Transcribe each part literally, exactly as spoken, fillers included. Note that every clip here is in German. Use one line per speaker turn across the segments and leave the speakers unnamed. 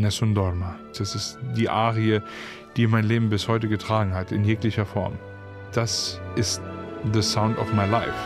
Nessun Dorma. Das ist die Arie, die mein Leben bis heute getragen hat, in jeglicher Form. Das ist the sound of my life.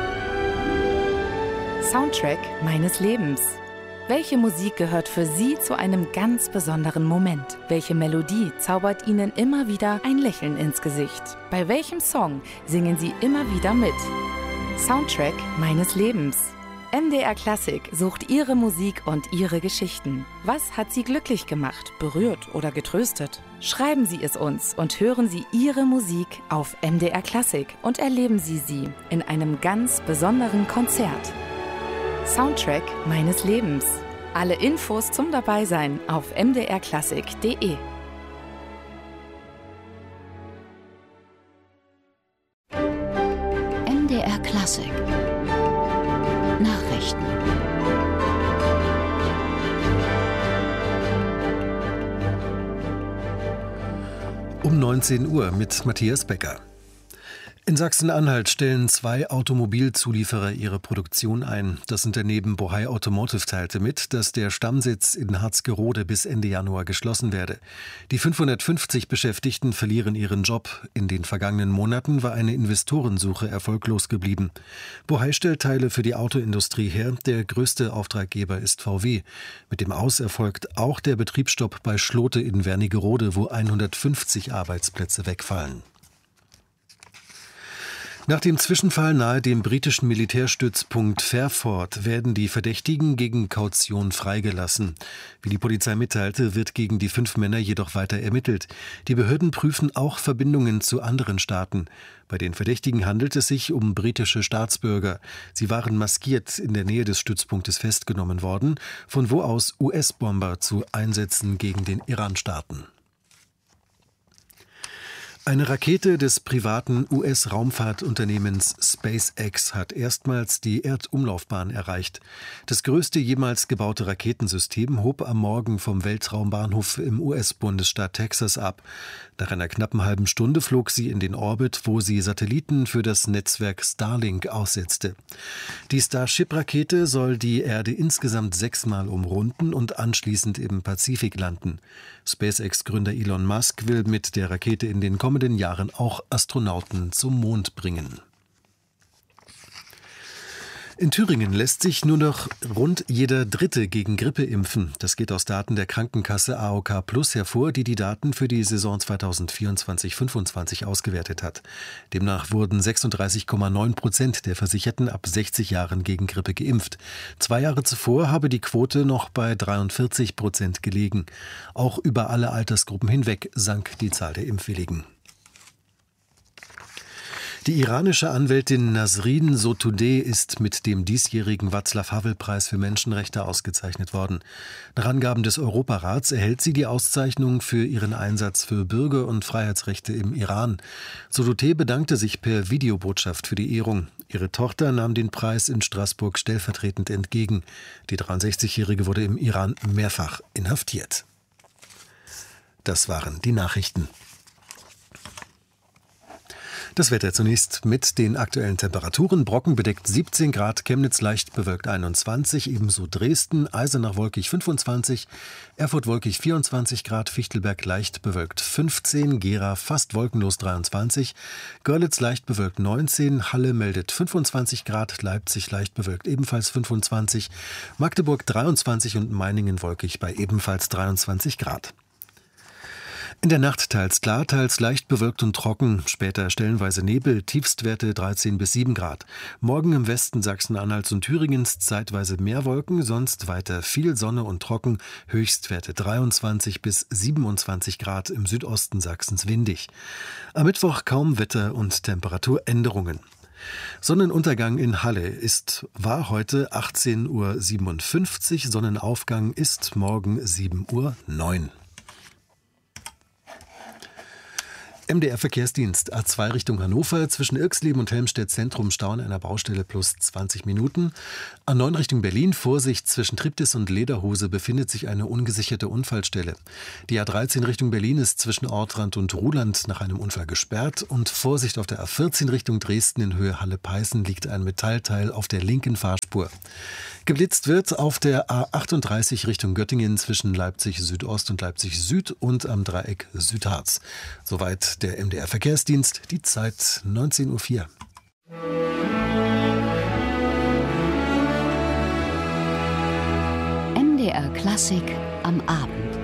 Soundtrack meines Lebens. Welche Musik gehört für Sie zu einem ganz besonderen Moment? Welche Melodie zaubert Ihnen immer wieder ein Lächeln ins Gesicht? Bei welchem Song singen Sie immer wieder mit? Soundtrack meines Lebens. M D R Klassik sucht Ihre Musik und Ihre Geschichten. Was hat Sie glücklich gemacht, berührt oder getröstet? Schreiben Sie es uns und hören Sie Ihre Musik auf M D R Klassik und erleben Sie sie in einem ganz besonderen Konzert. Soundtrack meines Lebens. Alle Infos zum Dabeisein auf m d r klassik punkt d e.
M D R Klassik. Nachrichten.
Um neunzehn Uhr mit Matthias Becker. In Sachsen-Anhalt stellen zwei Automobilzulieferer ihre Produktion ein. Das Unternehmen Bohai Automotive teilte mit, dass der Stammsitz in Harzgerode bis Ende Januar geschlossen werde. Die fünfhundertfünfzig Beschäftigten verlieren ihren Job. In den vergangenen Monaten war eine Investorensuche erfolglos geblieben. Bohai stellt Teile für die Autoindustrie her. Der größte Auftraggeber ist V W. Mit dem Aus erfolgt auch der Betriebsstopp bei Schlote in Wernigerode, wo hundertfünfzig Arbeitsplätze wegfallen. Nach dem Zwischenfall nahe dem britischen Militärstützpunkt Fairford werden die Verdächtigen gegen Kaution freigelassen. Wie die Polizei mitteilte, wird gegen die fünf Männer jedoch weiter ermittelt. Die Behörden prüfen auch Verbindungen zu anderen Staaten. Bei den Verdächtigen handelt es sich um britische Staatsbürger. Sie waren maskiert in der Nähe des Stützpunktes festgenommen worden, von wo aus U S-Bomber zu Einsätzen gegen den Iran starten. Eine Rakete des privaten U S-Raumfahrtunternehmens SpaceX hat erstmals die Erdumlaufbahn erreicht. Das größte jemals gebaute Raketensystem hob am Morgen vom Weltraumbahnhof im U S-Bundesstaat Texas ab. Nach einer knappen halben Stunde flog sie in den Orbit, wo sie Satelliten für das Netzwerk Starlink aussetzte. Die Starship-Rakete soll die Erde insgesamt sechsmal umrunden und anschließend im Pazifik landen. SpaceX-Gründer Elon Musk will mit der Rakete in den kommenden Jahren auch Astronauten zum Mond bringen. In Thüringen lässt sich nur noch rund jeder Dritte gegen Grippe impfen. Das geht aus Daten der Krankenkasse A O K Plus hervor, die die Daten für die Saison zweitausendvierundzwanzig fünfundzwanzig ausgewertet hat. Demnach wurden sechsunddreißig Komma neun Prozent der Versicherten ab sechzig Jahren gegen Grippe geimpft. Zwei Jahre zuvor habe die Quote noch bei dreiundvierzig Prozent gelegen. Auch über alle Altersgruppen hinweg sank die Zahl der Impfwilligen. Die iranische Anwältin Nasrin Sotoudeh ist mit dem diesjährigen Václav-Havel-Preis für Menschenrechte ausgezeichnet worden. Nach Angaben des Europarats erhält sie die Auszeichnung für ihren Einsatz für Bürger- und Freiheitsrechte im Iran. Sotoudeh bedankte sich per Videobotschaft für die Ehrung. Ihre Tochter nahm den Preis in Straßburg stellvertretend entgegen. Die dreiundsechzigjährige wurde im Iran mehrfach inhaftiert. Das waren die Nachrichten. Das Wetter zunächst mit den aktuellen Temperaturen. Brocken bedeckt siebzehn Grad, Chemnitz leicht bewölkt einundzwanzig, ebenso Dresden, Eisenach wolkig fünfundzwanzig, Erfurt wolkig vierundzwanzig Grad, Fichtelberg leicht bewölkt fünfzehn, Gera fast wolkenlos dreiundzwanzig, Görlitz leicht bewölkt neunzehn, Halle meldet fünfundzwanzig Grad, Leipzig leicht bewölkt ebenfalls fünfundzwanzig, Magdeburg dreiundzwanzig und Meiningen wolkig bei ebenfalls dreiundzwanzig Grad. In der Nacht teils klar, teils leicht bewölkt und trocken, später stellenweise Nebel, Tiefstwerte dreizehn bis sieben Grad. Morgen im Westen Sachsen-Anhalts und Thüringens zeitweise mehr Wolken, sonst weiter viel Sonne und trocken, Höchstwerte dreiundzwanzig bis siebenundzwanzig Grad, im Südosten Sachsens windig. Am Mittwoch kaum Wetter- und Temperaturänderungen. Sonnenuntergang in Halle ist, war heute achtzehn Uhr siebenundfünfzig, Sonnenaufgang ist morgen sieben Uhr neun. M D R-Verkehrsdienst A zwei Richtung Hannover, zwischen Irxleben und Helmstedt Zentrum Stau an einer Baustelle plus zwanzig Minuten. A neun Richtung Berlin, Vorsicht, zwischen Triptis und Lederhose befindet sich eine ungesicherte Unfallstelle. Die A dreizehn Richtung Berlin ist zwischen Ortrand und Ruhland nach einem Unfall gesperrt. Und Vorsicht, auf der A vierzehn Richtung Dresden in Höhe Halle-Peißen liegt ein Metallteil auf der linken Fahrspur. Geblitzt wird auf der A achtunddreißig Richtung Göttingen zwischen Leipzig Südost und Leipzig Süd und am Dreieck Südharz. Soweit der M D R-Verkehrsdienst, die Zeit neunzehn Uhr vier.
M D R Klassik am Abend.